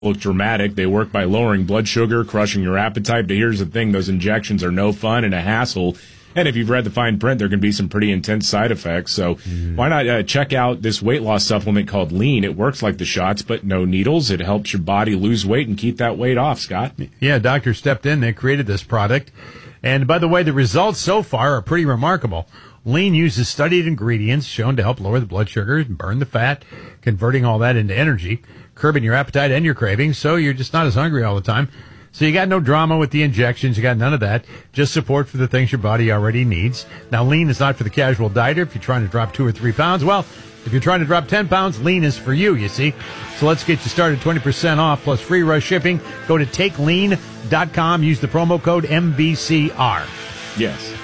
look dramatic. They work by lowering blood sugar, crushing your appetite. But here's the thing, those injections are no fun and a hassle. And if you've read the fine print, there can be some pretty intense side effects. So why not check out this weight loss supplement called Lean? It works like the shots, but no needles. It helps your body lose weight and keep that weight off, Scott. Yeah, doctors stepped in. They created this product. And by the way, the results so far are pretty remarkable. Lean uses studied ingredients shown to help lower the blood sugar and burn the fat, converting all that into energy, curbing your appetite and your cravings, so you're just not as hungry all the time. So you got no drama with the injections. You got none of that. Just support for the things your body already needs. Now, Lean is not for the casual dieter. If you're trying to drop 2 or 3 pounds, well, if you're trying to drop 10 pounds, Lean is for you, you see. So let's get you started. 20% off plus free rush shipping. Go to takelean.com. Use the promo code MVCR. Yes.